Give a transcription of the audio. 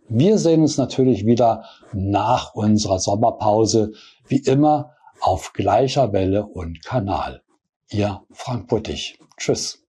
Wir sehen uns natürlich wieder nach unserer Sommerpause, wie immer auf gleicher Welle und Kanal. Ihr Frank Buttig. Tschüss.